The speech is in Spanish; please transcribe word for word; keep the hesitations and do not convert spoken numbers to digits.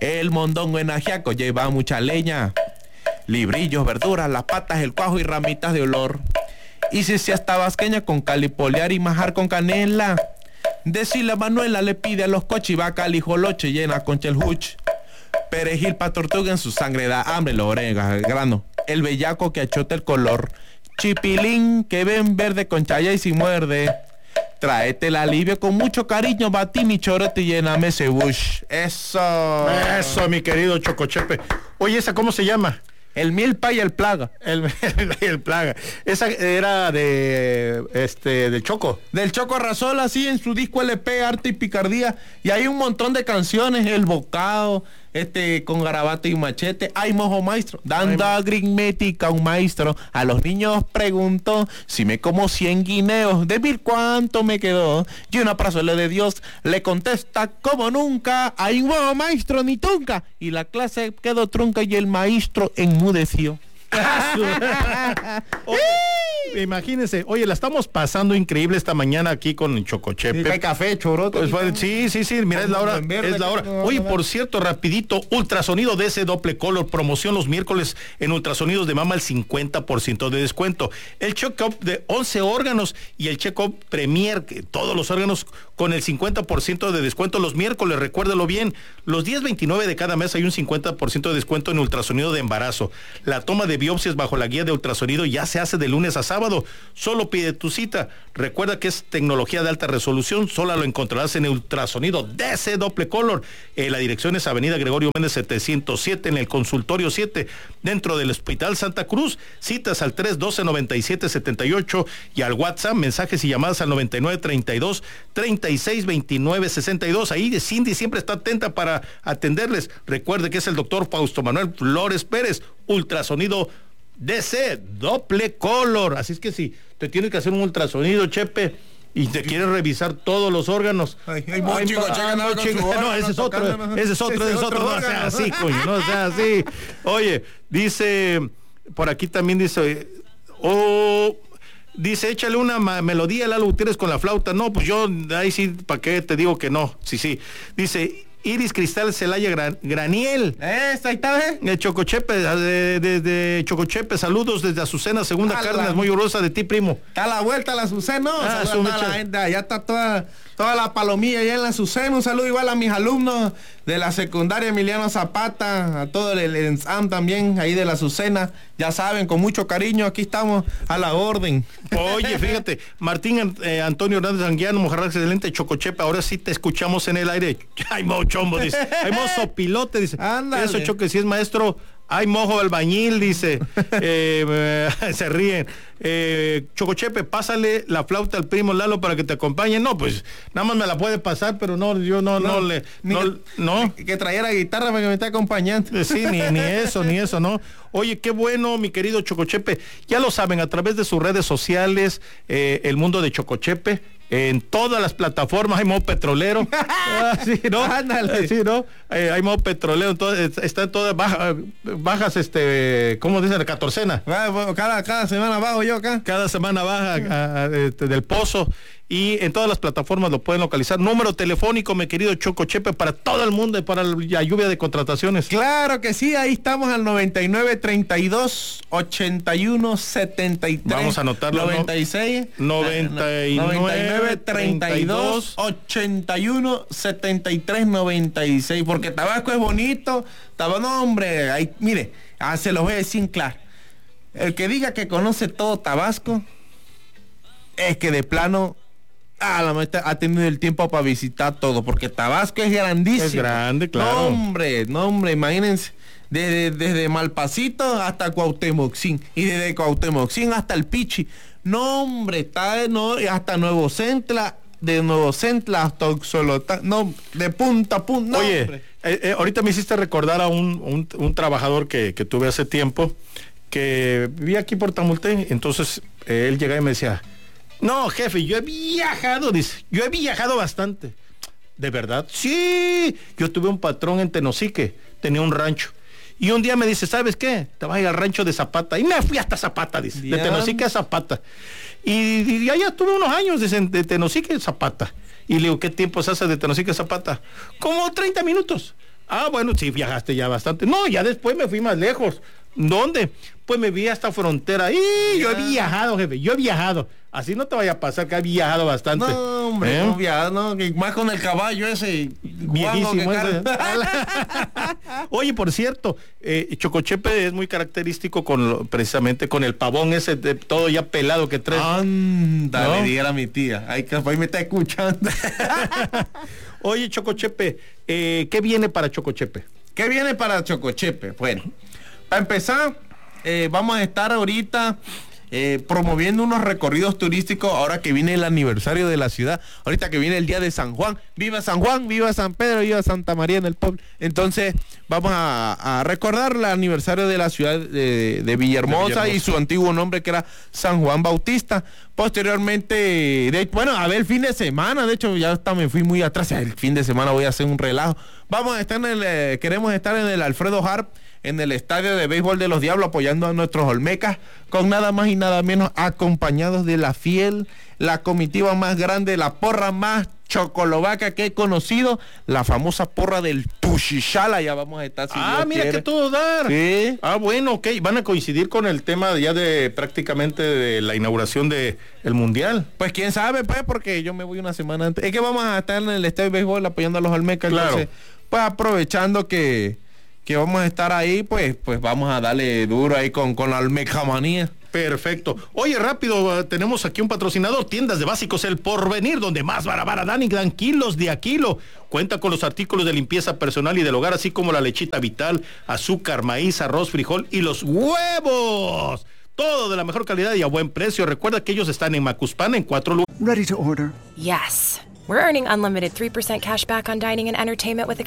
El mondongo en ajiaco lleva mucha leña, librillos, verduras, las patas, el cuajo y ramitas de olor. Y si seas tabasqueña con calipolear y majar con canela, decirle a Manuela le pide a los cochivaca al hijoloche llena con chelhuch. Perejil pa' tortuga en su sangre da hambre, lo orega, el grano. El bellaco que achota el color. Chipilín que ven verde con chaya y si muerde. Tráete el alivio con mucho cariño, batí mi chorote y lléname ese bush. Eso. Eso, mi querido Chocochepe. Oye, ¿esa cómo se llama? El milpa y el plaga. El, el, el plaga. Esa era de este del Choco. Del Choco Arrasola, sí, en su disco L P, Arte y Picardía. Y hay un montón de canciones, El Bocado, este, con garabato y machete. Ay, mojo maestro, dando aritmética a un maestro. A los niños preguntó si me como cien guineos, de mil cuánto me quedó. Y una prazuela de Dios le contesta como nunca. Ay, mojo maestro, ni tunca. Y la clase quedó trunca y el maestro enmudeció. Oye, imagínense, oye, la estamos pasando increíble esta mañana aquí con el Chocochepe. Hay café, choroto. Pues, bueno, sí, sí, sí, mira, es la hora, es la hora. Oye, por cierto, rapidito, ultrasonido D C Doble Color, promoción los miércoles en ultrasonidos de mama al cincuenta por ciento de descuento. El check-up de once órganos y el check-up Premier, que todos los órganos con el cincuenta por ciento de descuento los miércoles, recuérdelo bien. Los días veintinueve de cada mes hay un cincuenta por ciento de descuento en ultrasonido de embarazo. La toma de biopsias bajo la guía de ultrasonido ya se hace de lunes a sábado. Solo pide tu cita. Recuerda que es tecnología de alta resolución. Solo lo encontrarás en el ultrasonido D C Doble Color. Eh, la dirección es Avenida Gregorio Méndez setecientos siete en el consultorio siete, dentro del Hospital Santa Cruz. Citas al tres doce noventa y siete setenta y ocho y al WhatsApp mensajes y llamadas al noventa y nueve treinta y dos treinta y seis veintinueve sesenta y dos. Ahí Cindy siempre está atenta para atenderles. Recuerde que es el doctor Fausto Manuel Flores Pérez, ultrasonido D C Doble Color. Así es que si te tienes que hacer un ultrasonido, Chepe, y te quieres revisar todos los órganos. Ay, ay, ay, chico, ah, no, chico, no, ese es otro, ese es otro, ese es otro, no sea así, coño, no sea así. Oye, dice, por aquí también dice, oh, dice, échale una melodía a Lalo Gutiérrez con la flauta. No, pues yo, ahí sí, ¿para qué te digo que no? Sí, sí. Dice, Iris Cristal Celaya Gran, Graniel. Eh, ahí está, ¿eh? De Chocochepe, de, de, de Chocochepe, saludos desde Azucena, Segunda Cárdenas, muy orgullosa de ti, primo. Está a la vuelta a la Azucena, ah, su la gente, ya está toda, toda la palomilla allá en la Azucena. Un saludo igual a mis alumnos de la secundaria Emiliano Zapata, a todo el, el ENSAM también, ahí de la Azucena. Ya saben, con mucho cariño, aquí estamos a la orden. Oye, fíjate, Martín eh, Antonio Hernández Anguiano, Mojarra excelente, Chocochepe, ahora sí te escuchamos en el aire. Ay, mo chombo, dice. Ay, mo sopilote, dice. Ándale. Eso, Choque, si es maestro. Ay, mojo albañil, dice. eh, eh, se ríen. Eh, Chocochepe, pásale la flauta al primo Lalo para que te acompañe. No, pues, nada más me la puede pasar, pero no, yo no, no, no le, no, que, no. Que, que traiera guitarra para que me esté acompañando. Sí, ni, ni eso, ni eso, ¿no? Oye, qué bueno, mi querido Chocochepe. Ya lo saben, a través de sus redes sociales, eh, el mundo de Chocochepe, en todas las plataformas hay modo petrolero. Ah, sí, ¿no? Ándale. Sí, ¿no? Eh, hay modo petrolero, entonces está en todas bajas, bajas, este, ¿cómo dicen? Catorcena. Cada, cada semana bajo yo acá. Cada semana baja a, a, este, del pozo. Y en todas las plataformas lo pueden localizar. Número telefónico, mi querido Chocochepe, para todo el mundo y para la lluvia de contrataciones. Claro que sí, ahí estamos al noventa y nueve treinta y dos ochenta y uno setenta y tres. Vamos a anotarlo. noventa y seis noventa y nueve treinta y dos ochenta y uno setenta y tres noventa y seis. Porque Tabasco es bonito. Tabasco, no, hombre, ahí, mire, ah, se los voy a decir claro. El que diga que conoce todo Tabasco es que de plano Ah, la meta ha tenido el tiempo para visitar todo, porque Tabasco es grandísimo. Es grande, claro. No, hombre, no, hombre, imagínense. Desde, desde Malpasito hasta Cuauhtémoc-Cin. Y desde Cuauhtémoc-Cin hasta el Pichi. No, hombre, está de no, hasta Nuevo Centla. De Nuevo Centla hasta Oxolotá. No, de punta a punta. No, Oye, hombre. Eh, eh, ahorita me hiciste recordar a un, un, un trabajador que, que tuve hace tiempo, que vivía aquí por Tamulte. Entonces eh, él llegaba y me decía: no, jefe, yo he viajado, dice, yo he viajado bastante. ¿De verdad? Sí, yo tuve un patrón en Tenosique, tenía un rancho. Y un día me dice, ¿sabes qué? Te vas a ir al rancho de Zapata. Y me fui hasta Zapata, dice, Bien. de Tenosique a Zapata. Y, y allá tuve unos años, dicen, de Tenosique a Zapata. Y le digo, ¿qué tiempo se hace de Tenosique a Zapata? Como treinta minutos. Ah, bueno, sí, viajaste ya bastante. No, ya después me fui más lejos. ¿Dónde? Pues me vi hasta frontera. ¡Y yo he viajado, jefe! Yo he viajado. Así no te vaya a pasar que has viajado bastante. No, hombre, ¿Eh? no viajado, no, que más con el caballo ese. Viejísimo ese. Oye, por cierto, eh, Chocochepe es muy característico con lo, precisamente con el pavón ese de, todo ya pelado que trae. Anda, ¿no? Le diera a mi tía. Ay, que hoy me está escuchando. Oye, Chocochepe, eh, ¿qué viene para Chocochepe? ¿Qué viene para Chocochepe? Bueno, para empezar, eh, vamos a estar ahorita eh, promoviendo unos recorridos turísticos ahora que viene el aniversario de la ciudad, ahorita que viene el día de San Juan. ¡Viva San Juan! ¡Viva San Pedro! ¡Viva Santa María en el pueblo! Entonces, vamos a, a recordar el aniversario de la ciudad de, de Villahermosa, de Villahermosa y su antiguo nombre que era San Juan Bautista. Posteriormente, de, bueno, a ver el fin de semana, de hecho ya hasta me fui muy atrás, el fin de semana voy a hacer un relajo. Vamos a estar en el, eh, queremos estar en el Alfredo Harp, en el estadio de béisbol de los Diablos, apoyando a nuestros olmecas, con nada más y nada menos, acompañados de la fiel, la comitiva más grande, la porra más chocolovaca que he conocido, la famosa porra del Tuxixala. Ya vamos a estar. Si ah, Dios mira quiere. Que todo dar. Sí. Ah, bueno, ok. Van a coincidir con el tema ya de prácticamente de la inauguración de el mundial. Pues quién sabe, pues, porque yo me voy una semana antes. Es que vamos a estar en el estadio de béisbol apoyando a los olmecas. Claro. Entonces, pues aprovechando que, que vamos a estar ahí, pues, pues vamos a darle duro ahí con, con la olmecamanía. Perfecto. Oye, rápido, uh, tenemos aquí un patrocinador, Tiendas de Básicos El Porvenir, donde más barabara dan y dan kilos de a kilo. Cuenta con los artículos de limpieza personal y del hogar, así como la lechita vital, azúcar, maíz, arroz, frijol y los huevos. Todo de la mejor calidad y a buen precio. Recuerda que ellos están en Macuspana, en cuatro lugares. Ready to order. Yes. We're earning unlimited three percent cash back on dining and entertainment with a